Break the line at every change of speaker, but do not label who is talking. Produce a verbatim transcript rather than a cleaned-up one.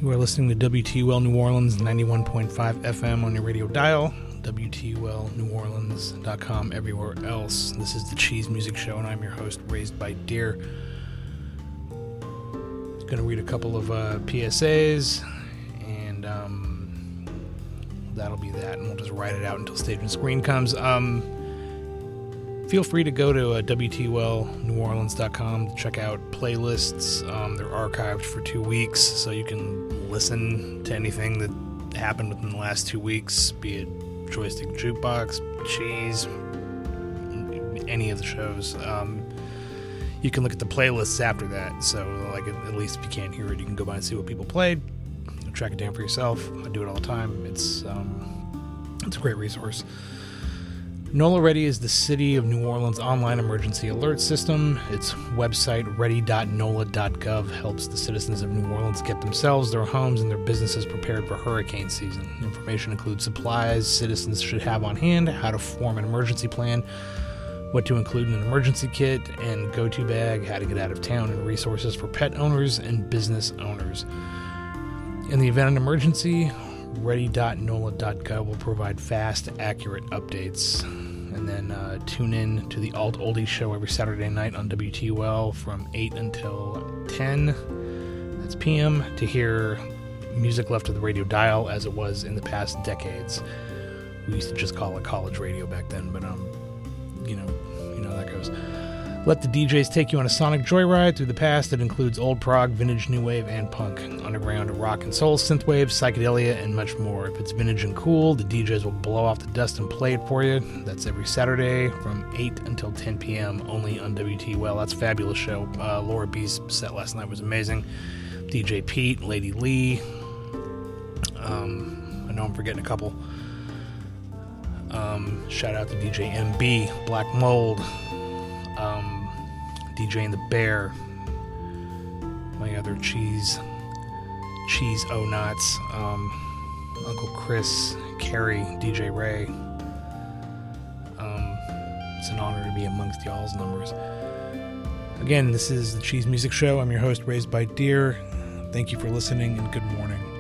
You are listening to W T U L New Orleans, ninety-one point five F M on your radio dial, W T U L New Orleans dot com everywhere else. This is the Cheese Music Show, and I'm your host, Raised by Deer. I'm going to read a couple of uh, P S As, and um, that'll be that, and we'll just write it out until Stage and Screen comes. Um, feel free to go to uh, W T U L New Orleans dot com to check out playlists. Um, they're archived for two weeks, so you can listen to anything that happened within the last two weeks, be it Joystick Jukebox, Cheese, any of the shows. Um, you can look at the playlists after that, so like at least if you can't hear it, you can go by and see what people played, track it down for yourself. I do it all the time. It's um, it's a great resource. NOLA Ready is the City of New Orleans online emergency alert system. Its website, ready dot nola dot gov, helps the citizens of New Orleans get themselves, their homes, and their businesses prepared for hurricane season. Information includes supplies citizens should have on hand, how to form an emergency plan, what to include in an emergency kit and go-to bag, how to get out of town, and resources for pet owners and business owners. In the event of an emergency, ready dot nola dot gov will provide fast, accurate updates. And then uh, tune in to the Alt Oldies show every Saturday night on W T U L from eight until ten. That's P M to hear music left of the radio dial as it was in the past decades. We used to just call it college radio back then, but um, you know, you know how that goes. Let the D Js take you on a sonic joyride through the past that includes old prog, vintage, new wave, and punk, underground, rock and soul, synthwave, psychedelia, and much more. If it's vintage and cool, the D Js will blow off the dust and play it for you. That's every Saturday from eight until ten p.m. only on W T U L. That's a fabulous show. Uh, Laura B's set last night was amazing. D J Pete, Lady Lee. Um, I know I'm forgetting a couple. Um, shout out to D J M B, Black Mold. Um, DJing the Bear, my other cheese, cheese O-Knots, um, Uncle Chris, Carrie, D J Ray. Um, it's an honor to be amongst y'all's numbers. Again, this is the Cheese Music Show. I'm your host, Raised by Deer. Thank you for listening, and good morning.